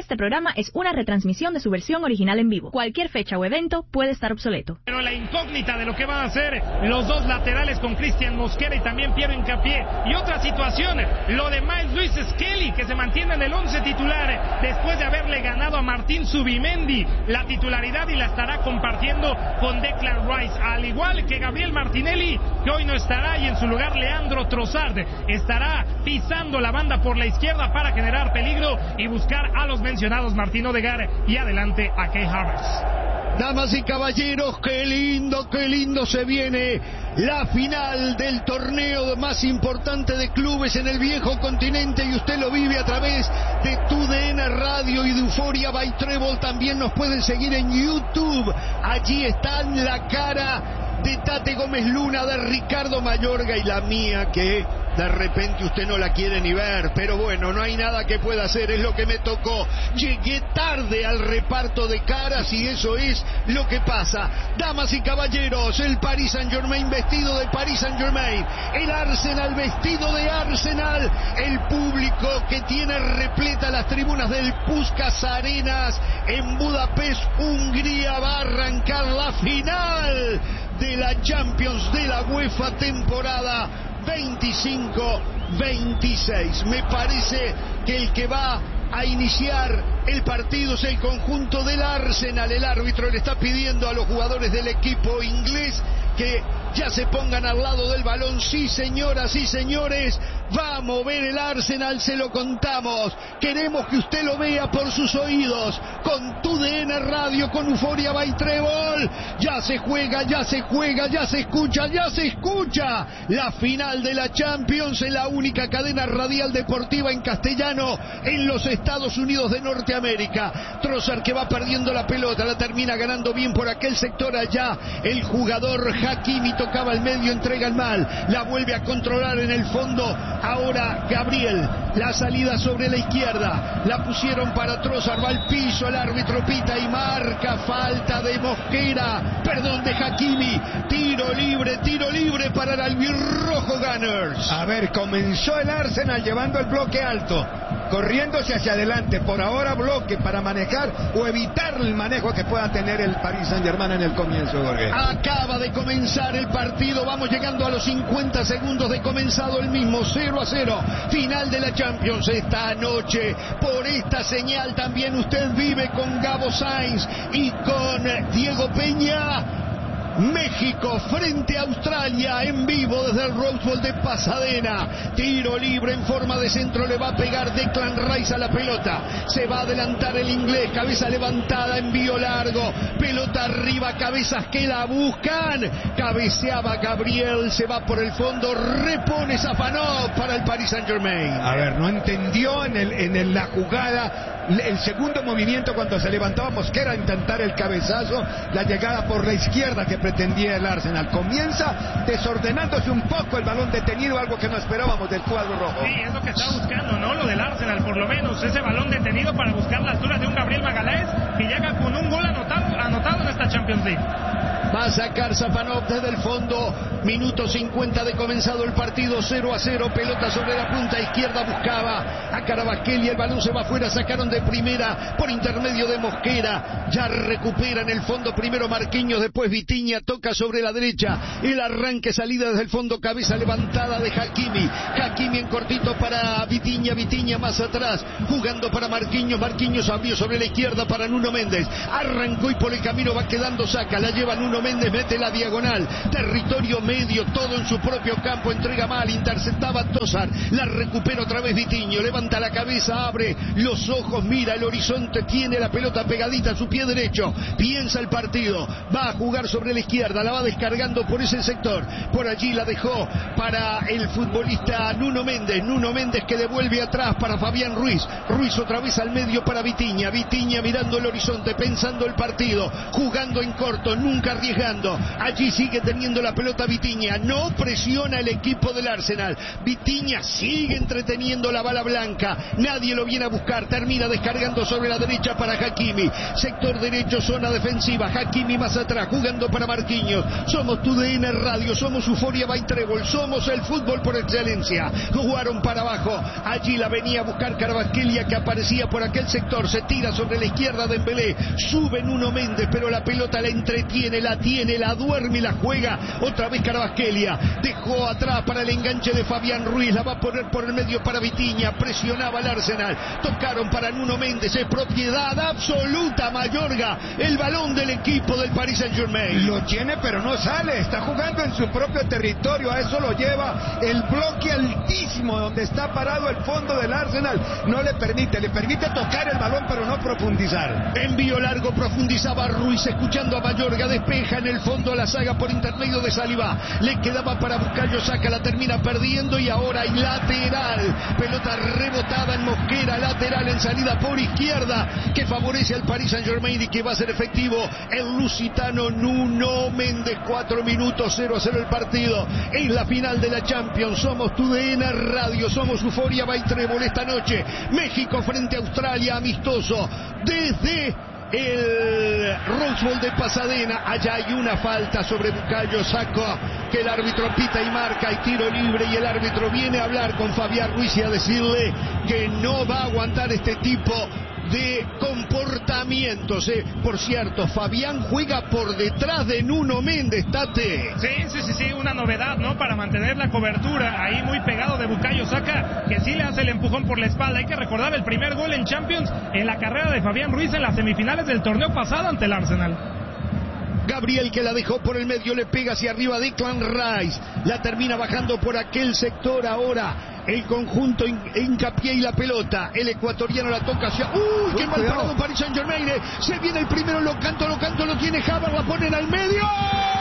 Este programa es una retransmisión de su versión original en vivo. Cualquier fecha o evento puede estar obsoleto. Pero la incógnita de lo que van a hacer los dos laterales con Cristian Mosquera y también Piero Hincapié. Y otra situación, lo de Miles Luis Skelly, que se mantiene en el 11 titular después de haberle ganado a Martín Zubimendi la titularidad y la estará compartiendo con Declan Rice, al igual que Gabriel Martinelli, que hoy no estará, y en su lugar Leandro Trossard estará pisando la banda por la izquierda para generar peligro y buscar a los mencionados Martín Odegaard y adelante a Kai Havertz. Damas y caballeros, qué lindo se viene la final del torneo más importante de clubes en el viejo continente, y usted lo vive a través de TUDN Radio y de Euphoria by Treble. También nos pueden seguir en YouTube. Allí está la cara de Tate Gómez Luna, de Ricardo Mayorga y la mía, que de repente usted no la quiere ni ver, pero bueno, no hay nada que pueda hacer, es lo que me tocó. Llegué tarde al reparto de caras y eso es lo que pasa. Damas y caballeros, el Paris Saint-Germain vestido de Paris Saint-Germain, el Arsenal vestido de Arsenal, el público que tiene repleta las tribunas del Puskás Arenas en Budapest, Hungría. Va a arrancar la final de la Champions de la UEFA temporada 25-26. Me parece que el que va a iniciar el partido es el conjunto del Arsenal. El árbitro le está pidiendo a los jugadores del equipo inglés que ya se pongan al lado del balón. Sí, señoras y señores, va a mover el Arsenal, se lo contamos. Queremos que usted lo vea por sus oídos, con TUDN Radio, con Euphoria by Treble. Ya se juega, ya se escucha la final de la Champions en la única cadena radial deportiva en castellano en los Estados Unidos de Norteamérica. Trossard, que va perdiendo la pelota, la termina ganando bien por aquel sector allá. El jugador Hakimi tocaba el medio, entrega el mal, la vuelve a controlar en el fondo. Ahora Gabriel, la salida sobre la izquierda, la pusieron para Trossard, va al piso, el árbitro pita y marca falta de Mosquera, perdón, de Hakimi. Tiro libre para el albirrojo Gunners. A ver, comenzó el Arsenal llevando el bloque alto, corriéndose hacia adelante, por ahora bloque para manejar o evitar el manejo que pueda tener el Paris Saint-Germain en el comienzo, Jorge. Acaba de comenzar el partido, vamos llegando a los 50 segundos de comenzado el mismo, 0-0, final de la Champions esta noche. Por esta señal también usted vive con Gabo Sainz y con Diego Peña. México frente a Australia en vivo desde el Rose Bowl de Pasadena. Tiro libre en forma de centro, le va a pegar Declan Rice a la pelota. Se va a adelantar el inglés, cabeza levantada, envío largo, pelota arriba, cabezas que la buscan. Cabeceaba Gabriel, se va por el fondo, repone Safanov para el Paris Saint-Germain. A ver, no entendió en la jugada el segundo movimiento cuando se levantaba Mosquera a intentar el cabezazo, la llegada por la izquierda que pretendía el Arsenal. Comienza desordenándose un poco, el balón detenido, algo que no esperábamos del cuadro rojo. Sí, es lo que está buscando, ¿no? Lo del Arsenal, por lo menos, ese balón detenido para buscar la altura de un Gabriel Magalhães, que llega con un gol anotado en esta Champions League. Va a sacar Safanov desde el fondo. Minuto 50 de comenzado el partido, 0-0. Pelota sobre la punta izquierda, buscaba a Carabasquel y el balón se va afuera. Sacaron de primera por intermedio de Mosquera. Ya recupera en el fondo primero Marquinhos, después Vitinha, toca sobre la derecha. El arranque, salida desde el fondo, cabeza levantada de Hakimi. Hakimi en cortito para Vitinha, Vitinha más atrás, jugando para Marquinhos. Marquinhos abrió sobre la izquierda para Nuno Méndez. Arrancó y por el camino va quedando Saka. La lleva Nuno Méndez, mete la diagonal, territorio medio, todo en su propio campo, entrega mal, interceptaba Trossard, la recupera otra vez Vitinho, levanta la cabeza, abre los ojos, mira el horizonte, tiene la pelota pegadita a su pie derecho, piensa el partido, va a jugar sobre la izquierda, la va descargando por ese sector, por allí la dejó para el futbolista Nuno Méndez que devuelve atrás para Fabián Ruiz otra vez al medio para Vitinha mirando el horizonte, pensando el partido, jugando jugando en corto, nunca arriesgando. Allí sigue teniendo la pelota Vitinha, no presiona el equipo del Arsenal. Vitinha sigue entreteniendo la bala blanca, nadie lo viene a buscar, termina descargando sobre la derecha para Hakimi. Sector derecho, zona defensiva, Hakimi más atrás, jugando para Marquinhos. Somos TUDN Radio, somos Euforia by Trébol, somos el fútbol por excelencia. Jugaron para abajo, allí la venía a buscar Kvaratskhelia, que aparecía por aquel sector, se tira sobre la izquierda de Dembélé, sube Nuno Méndez, pero la pelota la entretiene, la tiene, la duerme y la juega otra vez Kvaratskhelia. Dejó atrás para el enganche de Fabián Ruiz, la va a poner por el medio para Vitinha, presionaba el Arsenal, tocaron para Nuno Méndez, es propiedad absoluta Mayorga, el balón del equipo del Paris Saint-Germain. Lo tiene pero no sale, está jugando en su propio territorio, a eso lo lleva el bloque altísimo donde está parado el fondo del Arsenal, no le permite tocar el balón pero no profundizar. Envío largo, profundizaba Ruiz, escuchando a Mayorga, despeja en el fondo a la saga por intermedio de Saliba, le quedaba para Bukayo Saka, la termina perdiendo y ahora hay lateral, pelota rebotada en Mosquera, lateral en salida por izquierda, que favorece al Paris Saint-Germain y que va a ser efectivo el lusitano Nuno Méndez. 4 minutos, 0-0 el partido, es la final de la Champions, somos TUDN Radio, somos Euforia by Trébol. Esta noche México frente a Australia, amistoso desde el Rose Bowl de Pasadena. Allá hay una falta sobre Bukayo Saka que el árbitro pita y marca, y tiro libre, y el árbitro viene a hablar con Fabián Ruiz y a decirle que no va a aguantar este tipo de comportamientos. Por cierto, Fabián juega por detrás de Nuno Méndez, Tate. Sí, una novedad, ¿no? Para mantener la cobertura ahí muy pegado de Bukayo Saka, que sí le hace el empujón por la espalda. Hay que recordar el primer gol en Champions en la carrera de Fabián Ruiz en las semifinales del torneo pasado ante el Arsenal. Gabriel, que la dejó por el medio, le pega hacia arriba Declan Rice, la termina bajando por aquel sector. Ahora el conjunto hincapié y la pelota, el ecuatoriano la toca hacia... ¡Uy, qué mal parado Paris Saint-Germain! Se viene el primero, lo canto, lo tiene Havertz, la ponen al medio.